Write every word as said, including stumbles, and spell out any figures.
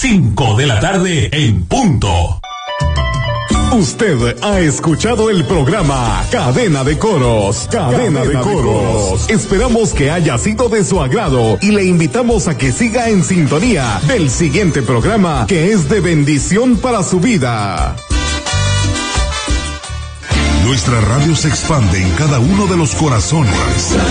cinco de la tarde en punto. Usted ha escuchado el programa Cadena de Coros. Cadena, Cadena de, Coros. de Coros. Esperamos que haya sido de su agrado y le invitamos a que siga en sintonía del siguiente programa que es de bendición para su vida. Nuestra radio se expande en cada uno de los corazones.